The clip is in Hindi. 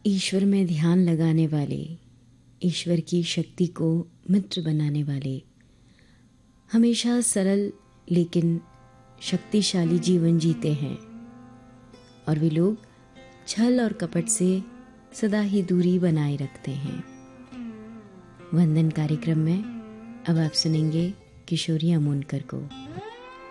ईश्वर में ध्यान लगाने वाले, ईश्वर की शक्ति को मित्र बनाने वाले, हमेशा सरल लेकिन शक्तिशाली जीवन जीते हैं और वे लोग छल और कपट से सदा ही दूरी बनाए रखते हैं। वंदन कार्यक्रम में अब आप सुनेंगे किशोरी अमोनकर को।